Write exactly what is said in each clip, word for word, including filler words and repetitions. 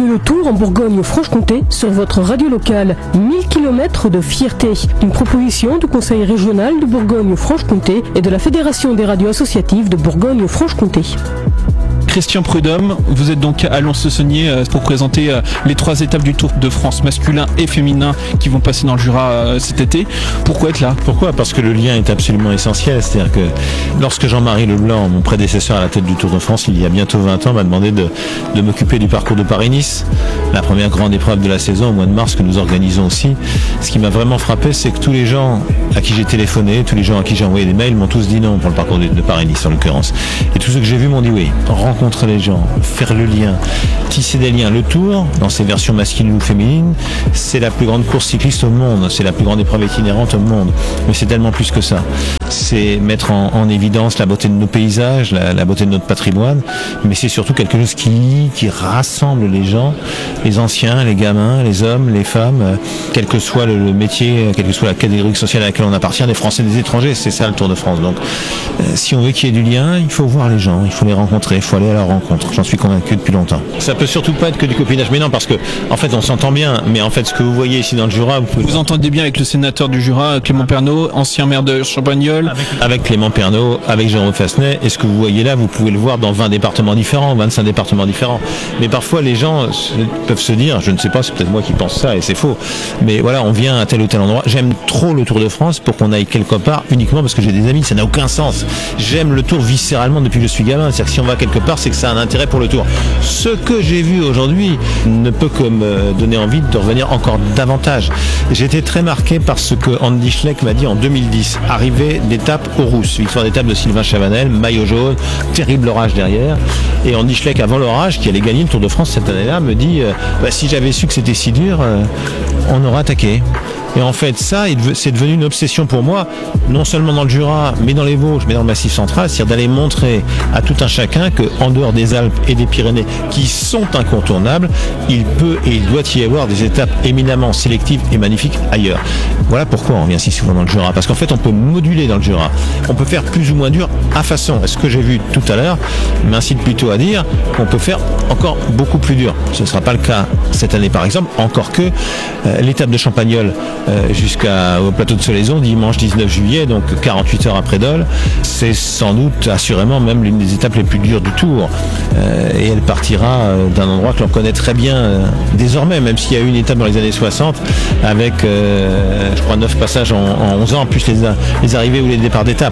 Bienvenue le Tour en Bourgogne-Franche-Comté sur votre radio locale. mille kilomètres de fierté. Une proposition du Conseil régional de Bourgogne-Franche-Comté et de la Fédération des radios associatives de Bourgogne-Franche-Comté. Christian Prudhomme, vous êtes donc à Lons-le-Saunier pour présenter les trois étapes du Tour de France masculin et féminin qui vont passer dans le Jura cet été. Pourquoi être là ? Pourquoi ? Parce que le lien est absolument essentiel. C'est-à-dire que lorsque Jean-Marie Leblanc, mon prédécesseur à la tête du Tour de France, il y a bientôt vingt ans, m'a demandé de, de m'occuper du parcours de Paris-Nice, la première grande épreuve de la saison au mois de mars que nous organisons aussi. Ce qui m'a vraiment frappé, c'est que tous les gens à qui j'ai téléphoné, tous les gens à qui j'ai envoyé des mails m'ont tous dit non pour le parcours de, de Paris-Nice en l'occurrence. Et tous ceux que j'ai vus m'ont dit oui. Rencontrer les gens, faire le lien, tisser des liens. Le Tour, dans ses versions masculines ou féminines, c'est la plus grande course cycliste au monde, c'est la plus grande épreuve itinérante au monde. Mais c'est tellement plus que ça. C'est mettre en, en évidence la beauté de nos paysages, la, la beauté de notre patrimoine, mais c'est surtout quelque chose qui lie, qui rassemble les gens, les anciens, les gamins, les hommes, les femmes, euh, quel que soit le, le métier, quelle que soit la catégorie sociale à laquelle on appartient, des Français, des étrangers, c'est ça le Tour de France. Donc, euh, si on veut qu'il y ait du lien, il faut voir les gens, il faut les rencontrer, il faut aller à leur rencontre. J'en suis convaincu depuis longtemps. Ça peut surtout pas être que du copinage, mais non, parce que en fait on s'entend bien, mais en fait ce que vous voyez ici dans le Jura, vous pouvez... Vous entendez bien avec le sénateur du Jura, Clément Pernaut, ancien maire de Champagnole. Avec, avec Clément Pernaut, avec Jérôme Fassenet, et ce que vous voyez là, vous pouvez le voir dans vingt départements différents, vingt-cinq départements différents. Mais parfois les gens peuvent se dire, je ne sais pas, c'est peut-être moi qui pense ça et c'est faux, mais voilà, on vient à tel ou tel endroit. J'aime trop le Tour de France pour qu'on aille quelque part uniquement parce que j'ai des amis, ça n'a aucun sens. J'aime le Tour viscéralement depuis que je suis gamin, c'est-à-dire que si on va quelque part, c'est que ça a un intérêt pour le Tour. Ce que j'ai vu aujourd'hui ne peut que me donner envie de revenir encore davantage. J'ai été très marqué par ce que Andy Schleck m'a dit en deux mille dix. Arrivée d'étape aux Rousses, victoire d'étape de Sylvain Chavanel, maillot jaune, terrible orage derrière. Et Andy Schleck, avant l'orage, qui allait gagner le Tour de France cette année-là, me dit euh, bah, si j'avais su que c'était si dur, euh, on aurait attaqué. Et en fait, ça, c'est devenu une obsession pour moi, non seulement dans le Jura, mais dans les Vosges, mais dans le Massif central, c'est-à-dire d'aller montrer à tout un chacun qu'en dehors des Alpes et des Pyrénées, qui sont incontournables, il peut et il doit y avoir des étapes éminemment sélectives et magnifiques ailleurs. Voilà pourquoi on vient si souvent dans le Jura, parce qu'en fait, on peut moduler dans le Jura. On peut faire plus ou moins dur à façon. Ce que j'ai vu tout à l'heure m'incite plutôt à dire qu'on peut faire encore beaucoup plus dur. Ce ne sera pas le cas cette année, par exemple, encore que euh, l'étape de Champagnole Euh, jusqu'au plateau de Solaison, dimanche dix-neuf juillet, donc quarante-huit heures après Dole, c'est sans doute assurément même l'une des étapes les plus dures du Tour, euh, et elle partira euh, d'un endroit que l'on connaît très bien euh, désormais, même s'il y a eu une étape dans les années soixante avec euh, je crois neuf passages en, en onze ans, plus les, les arrivées ou les départs d'étape.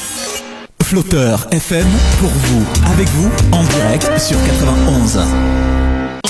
Flotteur F M, pour vous, avec vous, en direct sur quatre-vingt-onze.